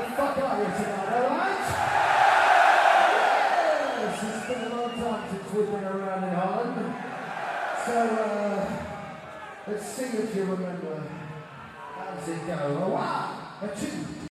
fuck out here tonight, alright? Yes, it's been a long time since we've been around in Holland. So, let's see if you remember. How does it go? A one, a two,